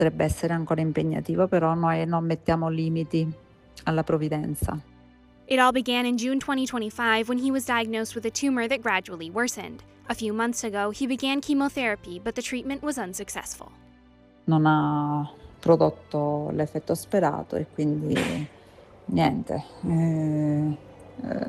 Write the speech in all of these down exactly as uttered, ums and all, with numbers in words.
Potrebbe essere ancora impegnativo, però noi non mettiamo limiti alla provvidenza. It all began in June twenty twenty-five when he was diagnosed with a tumor that gradually worsened. A few months ago, he began chemotherapy, but the treatment was unsuccessful. Non ha prodotto l'effetto sperato e quindi niente. Eh, eh,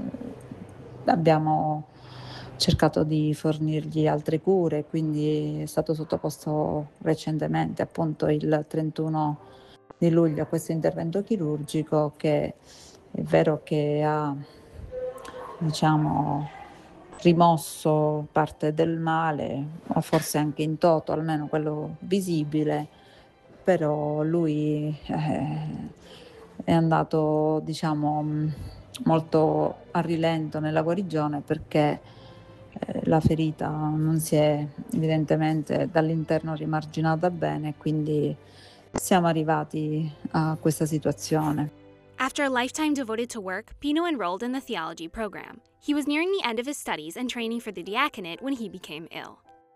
abbiamo cercato di fornirgli altre cure, quindi è stato sottoposto recentemente, appunto il trentuno di luglio, a questo intervento chirurgico che è vero che ha, diciamo, rimosso parte del male, o forse anche in toto, almeno quello visibile, però lui, eh, è andato, diciamo, mhmm, molto a rilento nella guarigione perché, ehm, la ferita non si è evidentemente dall'interno rimarginata bene, quindi siamo arrivati a questa situazione. After a lifetime devoted to work, Pino enrolled in the theology program. He was nearing the end of his studies and training for the diaconate when he became ill.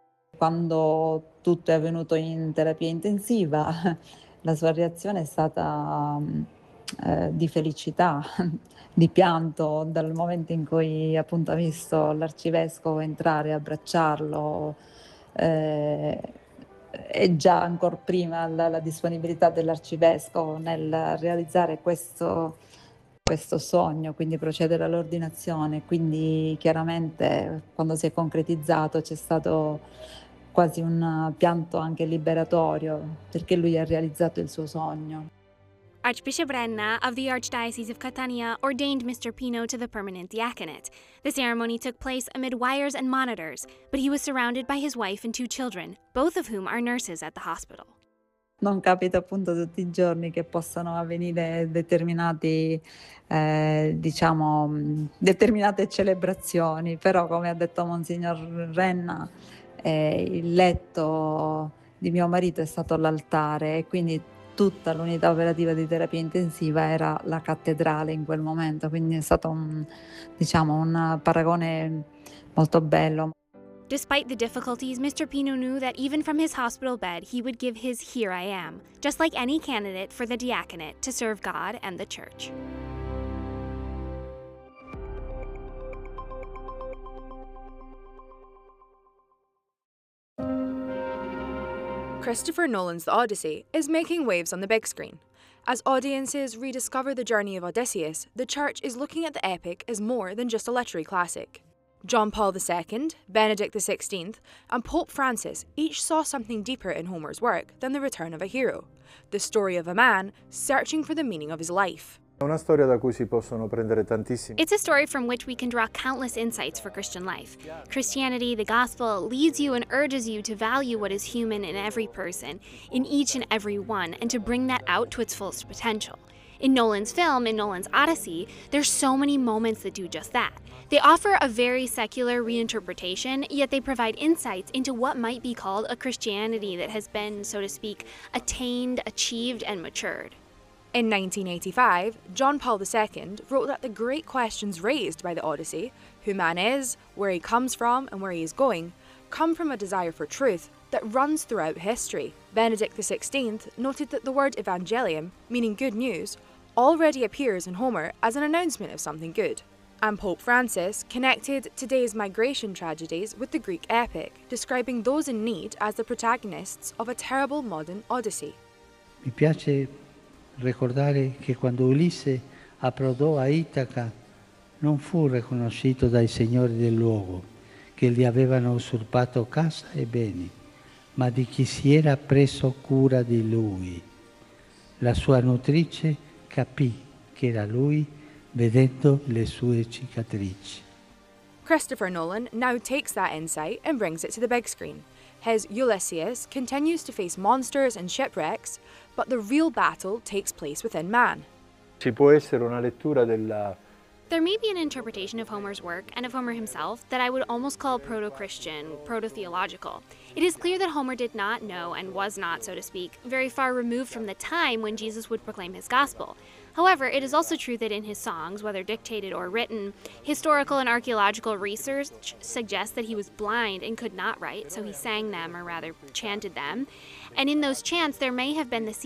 Quando tutto è avvenuto in terapia intensiva, la sua reazione è stata, mhmm, ehm, di felicità, di pianto dal momento in cui appunto ha visto l'arcivescovo entrare e abbracciarlo, ehm, e già ancor prima la la disponibilità dell'arcivescovo nel realizzare questo questo sogno, quindi procedere all'ordinazione. Quindi chiaramente quando si è concretizzato c'è stato quasi un pianto anche liberatorio, perché lui ha realizzato il suo sogno. Archbishop Renna of the Archdiocese of Catania ordained Mister Pino to the permanent diaconate. The ceremony took place amid wires and monitors, but he was surrounded by his wife and two children, both of whom are nurses at the hospital. Non capita appunto tutti i giorni che possano avvenire determinati, ehm, diciamo, mhmm, determinate celebrazioni, però come ha detto Monsignor Renna, ehm, il letto di mio marito è stato l'altare e quindi tutta l'unità operativa di terapia intensiva era la cattedrale in quel momento, quindi è stato un, diciamo, un paragone molto bello. Despite the difficulties, Mister Pino knew that even from his hospital bed, he would give his "Here I am," just like any candidate for the diaconate, to serve God and the Church. Christopher Nolan's The Odyssey is making waves on the big screen. As audiences rediscover the journey of Odysseus, the Church is looking at the epic as more than just a literary classic. John Paul the Second, Benedict the sixteenth, and Pope Francis each saw something deeper in Homer's work than the return of a hero, the story of a man searching for the meaning of his life. È una storia da cui si possono prendere tantissimi. It's a story from which we can draw countless insights for Christian life. Christianity, the gospel, leads you and urges you to value what is human in every person, in each and every one, and to bring that out to its fullest potential. In Nolan's film, in Nolan's Odyssey, there's so many moments that do just that. They offer a very secular reinterpretation, yet they provide insights into what might be called a Christianity that has been, so to speak, attained, achieved, and matured. In nineteen eighty-five, John Paul the Second wrote that the great questions raised by the Odyssey, who man is, where he comes from, and where he is going, come from a desire for truth that runs throughout history. Benedict the sixteenth noted that the word evangelium, meaning good news, already appears in Homer as an announcement of something good. And Pope Francis connected today's migration tragedies with the Greek epic, describing those in need as the protagonists of a terrible modern Odyssey. Mi piace ricordare che quando Ulisse approdò a Itaca non fu riconosciuto dai signori del luogo, che gli avevano usurpato casa e beni, ma di chi si era preso cura di lui. La sua nutrice capì che era lui vedendo le sue cicatrici. Christopher Nolan now takes that insight and brings it to the big screen. His Ulysses continues to face monsters and shipwrecks, but the real battle takes place within man. Ci può essere una lettura della, There may be an interpretation of Homer's work and of Homer himself that I would almost call proto-Christian, proto-theological. It is clear that Homer did not know, and was not, so to speak, very far removed from the time when Jesus would proclaim his gospel. However, it is also true that in his songs, whether dictated or written, historical and archaeological research suggests that he was blind and could not write, so he sang them, or rather chanted them. And in those chants, there may have been the